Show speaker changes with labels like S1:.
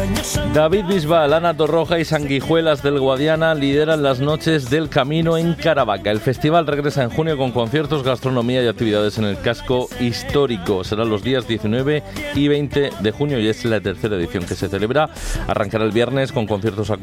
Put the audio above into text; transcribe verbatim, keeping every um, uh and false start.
S1: David Bisbal, Ana Torroja y Sanguijuelas del Guadiana lideran las noches del Camino en Caravaca. El festival regresa en junio con conciertos, gastronomía y actividades en el casco histórico. Serán los días diecinueve y veinte de junio y es la tercera edición que se celebra. Arrancará el viernes con conciertos